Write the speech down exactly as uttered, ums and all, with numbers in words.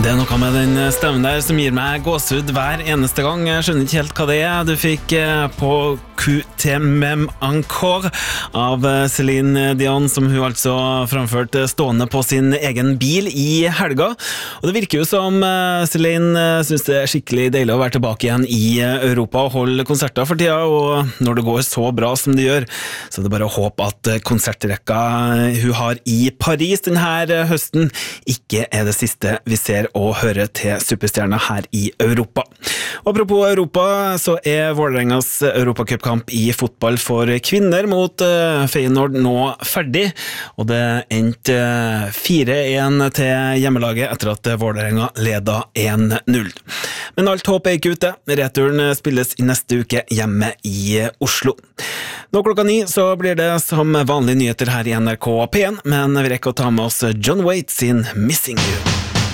Det er noe med den stemmen der som gir meg gåsehud hver eneste gang. Jeg skjønner ikke helt hva det er. Du fikk på Q T M M Encore av Céline Dion, som hun altså framførte stående på sin egen bil i helga. Og det virker jo som Céline synes det er skikkelig deilig å være tilbake igjen i Europa og holde konserter for tida, og når det går så bra som det gjør, så er det bare å håpe at konsertrekka hun har i Paris denne høsten ikke er det siste vi ser og høre til superstjerner her i Europa. Og apropos Europa, så er Vålerengas Europacupkamp i fotball for kvinner mot Feyenoord nå ferdig, og det endte fire en til hjemmelaget etter at Vålerenga leda en null. Men alt håp er ikke ute. Returen spilles i neste uke hjemme i Oslo. Nå klokka ni så blir det som vanlige nyheter her i N R K P en, men vi rekker å ta med oss John Waite sin Missing You.